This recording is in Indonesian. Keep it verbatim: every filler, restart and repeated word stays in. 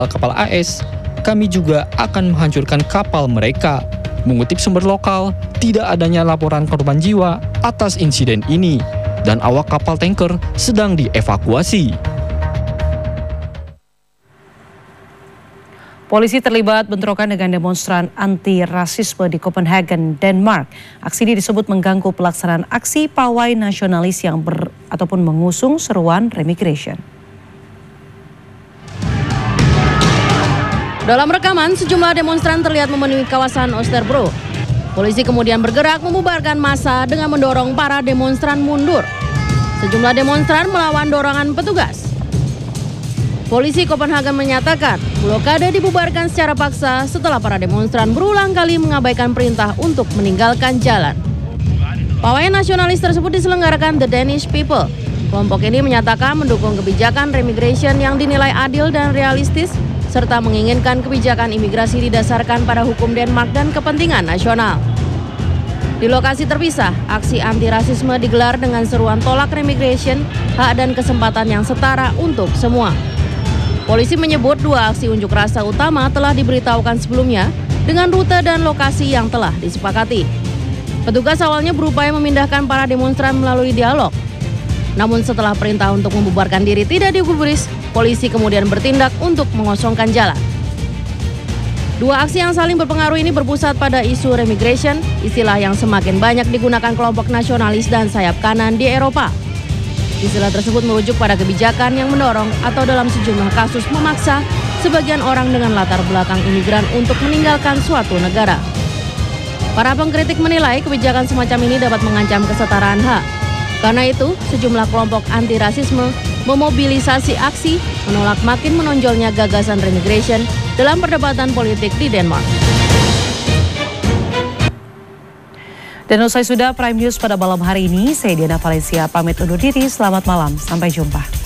kapal A S, kami juga akan menghancurkan kapal mereka. Mengutip sumber lokal, tidak adanya laporan korban jiwa atas insiden ini, dan awak kapal tanker sedang dievakuasi. Polisi terlibat bentrokan dengan demonstran anti-rasisme di Copenhagen, Denmark. Aksi ini disebut mengganggu pelaksanaan aksi pawai nasionalis yang ber ataupun mengusung seruan remigration. Dalam rekaman, sejumlah demonstran terlihat memenuhi kawasan Oosterbro. Polisi kemudian bergerak membubarkan massa dengan mendorong para demonstran mundur. Sejumlah demonstran melawan dorongan petugas. Polisi Copenhagen menyatakan blokade dibubarkan secara paksa setelah para demonstran berulang kali mengabaikan perintah untuk meninggalkan jalan. Pawai nasionalis tersebut diselenggarakan The Danish People. Kelompok ini menyatakan mendukung kebijakan remigration yang dinilai adil dan realistis, serta menginginkan kebijakan imigrasi didasarkan pada hukum Denmark dan kepentingan nasional. Di lokasi terpisah, aksi anti-rasisme digelar dengan seruan tolak remigration, hak dan kesempatan yang setara untuk semua. Polisi menyebut dua aksi unjuk rasa utama telah diberitahukan sebelumnya dengan rute dan lokasi yang telah disepakati. Petugas awalnya berupaya memindahkan para demonstran melalui dialog. Namun setelah perintah untuk membubarkan diri tidak digubris, polisi kemudian bertindak untuk mengosongkan jalan. Dua aksi yang saling berpengaruh ini berpusat pada isu remigration, istilah yang semakin banyak digunakan kelompok nasionalis dan sayap kanan di Eropa. Istilah tersebut merujuk pada kebijakan yang mendorong atau dalam sejumlah kasus memaksa sebagian orang dengan latar belakang imigran untuk meninggalkan suatu negara. Para pengkritik menilai kebijakan semacam ini dapat mengancam kesetaraan hak. Karena itu, sejumlah kelompok anti-rasisme memobilisasi aksi menolak makin menonjolnya gagasan remigration dalam perdebatan politik di Denmark. Dan usai sudah Prime News pada malam hari ini, saya Diana Valencia pamit undur diri. Selamat malam, sampai jumpa.